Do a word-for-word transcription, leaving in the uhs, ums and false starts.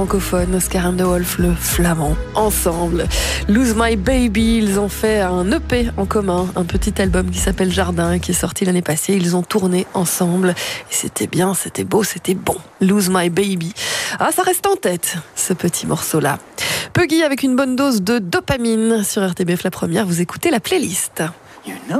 Francophone, Oscar and the Wolf, le flamand, ensemble. Lose My Baby, ils ont fait un E P en commun, un petit album qui s'appelle Jardin, qui est sorti l'année passée. Ils ont tourné ensemble et c'était bien, c'était beau, c'était bon. Lose My Baby. Ah, ça reste en tête, ce petit morceau-là. Puggy avec une bonne dose de dopamine sur R T B F La Première. Vous écoutez la playlist. You know